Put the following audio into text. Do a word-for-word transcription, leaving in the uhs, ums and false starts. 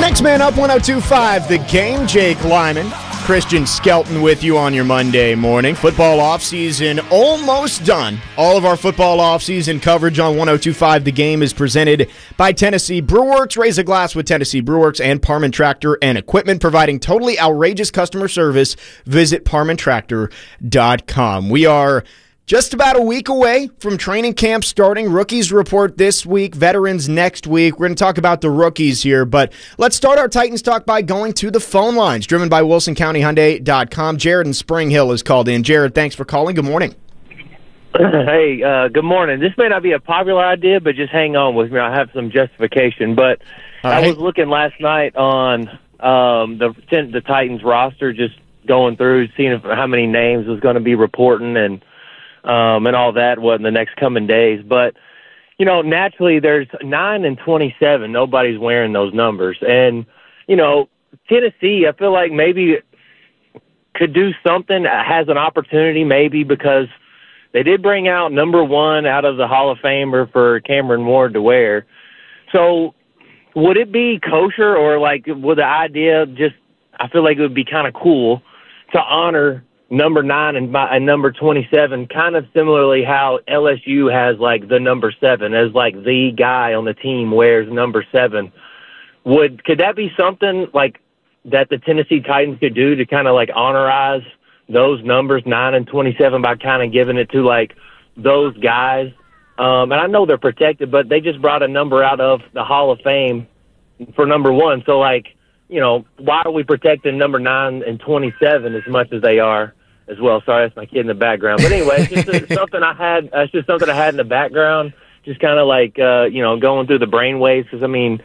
Next man up, one oh two point five, The Game. Jake Lyman, Christian Skelton with you on your Monday morning. Football offseason almost done. All of our football offseason coverage on one oh two point five The Game is presented by Tennessee Brewworks. Raise a glass with Tennessee Brewworks and Parman Tractor and Equipment, providing totally outrageous customer service. Visit parman tractor dot com. We are just about a week away from training camp starting. Rookies report this week, veterans next week. We're going to talk about the rookies here, but let's start our Titans talk by going to the phone lines, driven by wilson county hyundai dot com. Jared in Spring Hill is called in. Jared, thanks for calling. Good morning. Hey, uh, good morning. This may not be a popular idea, but just hang on with me. I have some justification. But right. I was looking last night on um, the the Titans roster, just going through, seeing if, how many names was going to be reporting, and Um, and all that what in the next coming days. But, you know, naturally there's nine and twenty-seven. Nobody's wearing those numbers. And, you know, Tennessee, I feel like maybe could do something, has an opportunity maybe, because they did bring out number one out of the Hall of Famer for Cameron Ward to wear. So would it be kosher, or like would the idea just, I feel like it would be kind of cool to honor number nine and, and number twenty-seven, kind of similarly how L S U has like the number seven, as like the guy on the team wears number seven. Would could that be something like that the Tennessee Titans could do to kind of like honorize those numbers, nine and twenty-seven, by kind of giving it to like those guys? Um, and I know they're protected, but they just brought a number out of the Hall of Fame for number one. So like, you know, why are we protecting number nine and twenty-seven as much as they are as well? Sorry, that's my kid in the background. But anyway, it's just something I had. It's just something I had in the background, just kind of like, uh, you know, going through the brainwaves. Because I mean,